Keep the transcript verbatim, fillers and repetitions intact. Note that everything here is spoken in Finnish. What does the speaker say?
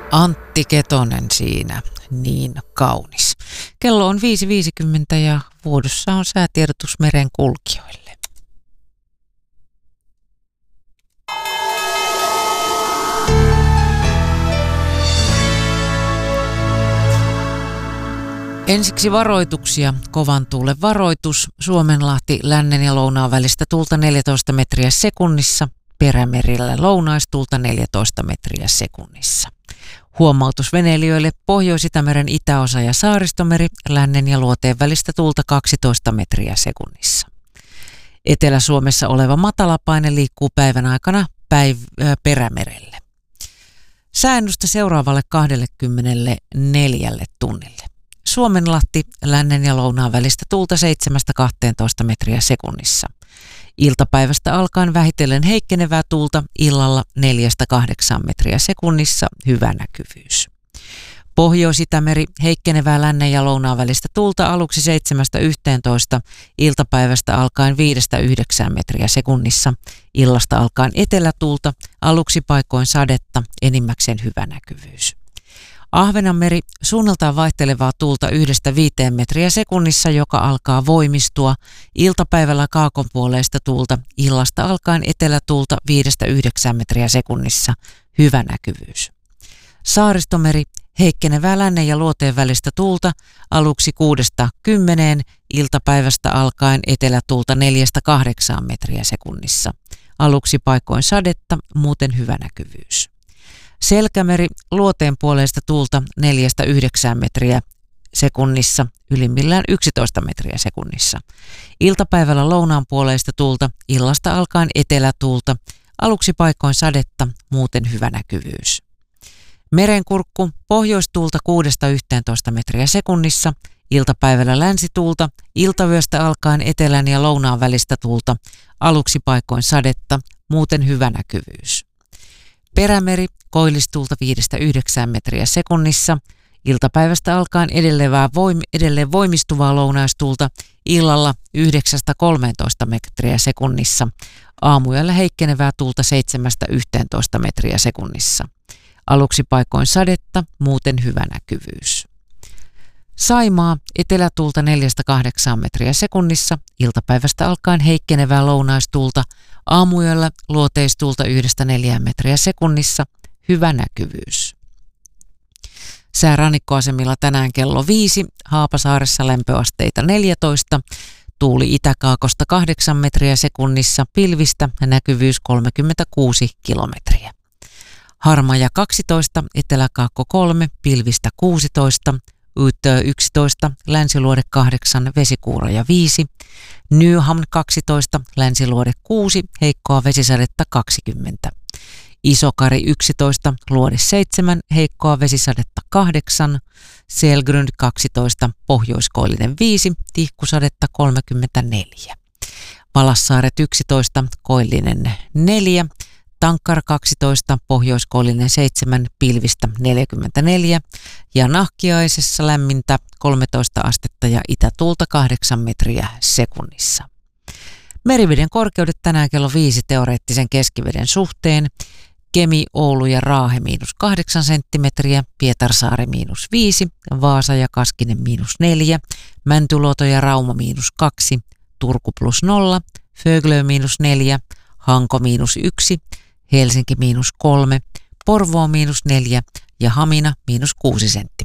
Antti Ketonen siinä, niin kaunis. Kello on viisi viisikymmentä ja vuodossa on säätiedotus meren kulkijoille. Ensiksi varoituksia. Kovan tuulen varoitus. Suomenlahti lännen ja lounaan välistä tuulta neljätoista metriä sekunnissa. Perämerillä lounaistuulta neljätoista metriä sekunnissa. Huomautus veneilijöille: Pohjois-Itämeren itäosa ja Saaristomeri, lännen ja luoteen välistä tuulta kaksitoista metriä sekunnissa. Etelä-Suomessa oleva matalapaine liikkuu päivän aikana päiv- äh, perämerelle. Säännöstä seuraavalle kaksikymmentäneljä tunnille. Suomenlahti, lännen ja lounaan välistä tuulta seitsemästä kahteentoista metriä sekunnissa. Iltapäivästä alkaen vähitellen heikkenevää tuulta, illalla neljästä kahdeksaan metriä sekunnissa, hyvä näkyvyys. Pohjois-Itämeri, heikkenevää lännen ja lounaan välistä tuulta aluksi seitsemästä yhteentoista, iltapäivästä alkaen viidestä yhdeksään metriä sekunnissa, illasta alkaen etelätuulta, aluksi paikoin sadetta, enimmäkseen hyvä näkyvyys. Ahvenanmeri, suunnaltaan vaihtelevaa tuulta yhdestä viiteen metriä sekunnissa, joka alkaa voimistua. Iltapäivällä kaakonpuoleista tuulta, illasta alkaen etelätuulta viidestä yhdeksään metriä sekunnissa, hyvä näkyvyys. Saaristomeri, heikkenevää lännen ja luoteen välistä tuulta, aluksi kuudesta kymmeneen, iltapäivästä alkaen etelätuulta neljästä kahdeksaan metriä sekunnissa. Aluksi paikoin sadetta, muuten hyvä näkyvyys. Selkämeri, luoteen puoleista tuulta neljästä yhdeksään metriä sekunnissa, ylimmillään yksitoista metriä sekunnissa. Iltapäivällä lounaan puoleista tuulta, illasta alkaen etelätuulta, aluksi paikoin sadetta, muuten hyvä näkyvyys. Merenkurkku, pohjoistuulta kuudesta yhteentoista metriä sekunnissa, iltapäivällä länsituulta, iltayöstä alkaen etelän ja lounaan välistä tuulta, aluksi paikoin sadetta, muuten hyvä näkyvyys. Perämeri, koillistuulta viidestä yhdeksään metriä sekunnissa, iltapäivästä alkaen edelleen, voim, edelleen voimistuvaa lounaistuulta, illalla yhdeksästä kolmeentoista metriä sekunnissa, aamuyöllä heikkenevää tuulta seitsemästä yhteentoista metriä sekunnissa. Aluksi paikoin sadetta, muuten hyvä näkyvyys. Saimaa, etelätuulta neljästä kahdeksaan metriä sekunnissa, iltapäivästä alkaen heikkenevää lounaistuulta, aamuyöllä luoteistuulta yhdestä neljään metriä sekunnissa, hyvä näkyvyys. Sää rannikkoasemilla tänään kello viisi, Haapasaaressa lämpöasteita neljätoista, tuuli itäkaakosta kahdeksan metriä sekunnissa, pilvistä näkyvyys kolmekymmentäkuusi kilometriä. Harmaja kaksitoista, eteläkaakko kolme, pilvistä kuusitoista, Uittö yksitoista, länsiluode kahdeksan, vesikuuroja viisi, Nyhamn kaksitoista, länsiluode kuusi, heikkoa vesisadetta kaksikymmentä. Isokari yksitoista, luode seitsemän, heikkoa vesisadetta kahdeksan, Selgrund kaksitoista, pohjoiskoillinen viisi, tihkusadetta kolmekymmentäneljä. Valassaaret yksitoista, koillinen neljä, Tankkar kaksitoista, pohjoiskoillinen seitsemän, pilvistä neljäkymmentäneljä ja Nahkiaisessa lämmintä kolmetoista astetta ja itätuulta kahdeksan metriä sekunnissa. Meriveden korkeudet tänään kello viisi teoreettisen keskiveden suhteen. Kemi, Oulu ja Raahe miinus kahdeksan senttimetriä, Pietarsaari miinus viisi, Vaasa ja Kaskinen miinus neljä, Mäntyluoto ja Rauma miinus kaksi, Turku plus nolla, Föglö miinus neljä, Hanko miinus yksi, Helsinki miinus kolme, Porvoo miinus neljä ja Hamina miinus kuusi senttiä.